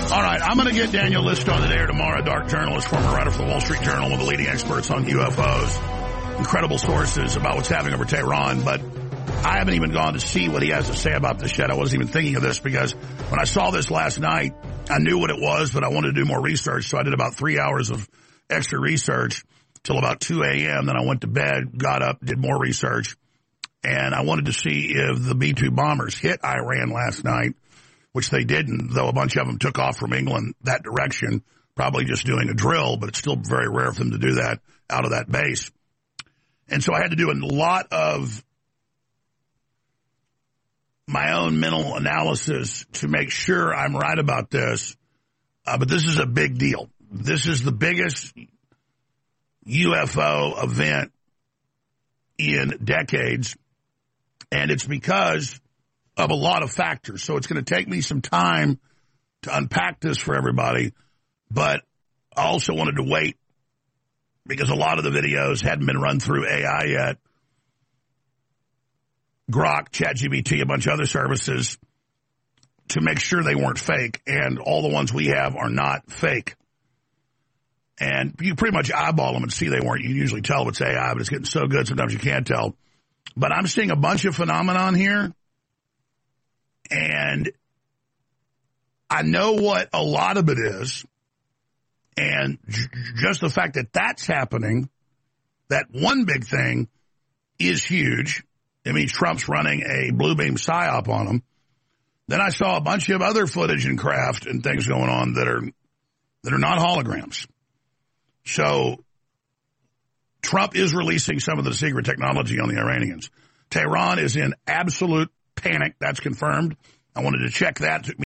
All right, I'm going to get Daniel List on the air tomorrow, a dark journalist, former writer for the Wall Street Journal, one of the leading experts on UFOs. Incredible sources about what's happening over Tehran, but I haven't even gone to see what he has to say about this yet. I wasn't even thinking of this because when I saw this last night, I knew what it was, but I wanted to do more research, so I did about 3 hours of extra research till about 2 a.m. Then I went to bed, got up, did more research, and I wanted to see if the B-2 bombers hit Iran last night, which they didn't, though a bunch of them took off from England that direction, probably just doing a drill, but it's still very rare for them to do that out of that base. And so I had to do a lot of my own mental analysis to make sure I'm right about this. But this is a big deal. This is the biggest UFO event in decades, and it's because of a lot of factors. So it's going to take me some time to unpack this for everybody, but I also wanted to wait because a lot of the videos hadn't been run through AI yet. Grok, ChatGPT, a bunch of other services to make sure they weren't fake, and all the ones we have are not fake. And you pretty much eyeball them and see they weren't. You can usually tell if it's AI, but it's getting so good sometimes you can't tell. But I'm seeing a bunch of phenomenon here, and I know what a lot of it is, and just the fact that that's happening, that one big thing, is huge. It means Trump's running a blue beam psyop on them. Then I saw a bunch of other footage and craft and things going on that are not holograms. So Trump is releasing some of the secret technology on the Iranians. Tehran is in absolute panic. That's confirmed. I wanted to check that. It took me